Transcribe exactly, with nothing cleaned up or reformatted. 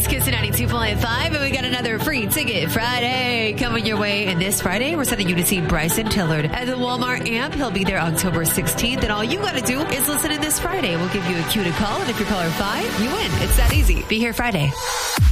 It's Kiss ninety-two point five, and we got another free ticket Friday coming your way. And this Friday, we're sending you to see Bryson Tillard at the Walmart Amp. He'll be there October sixteenth, and all you got to do is listen in this Friday. We'll give you a cue to call, and if you're caller five, you win. It's that easy. Be here Friday.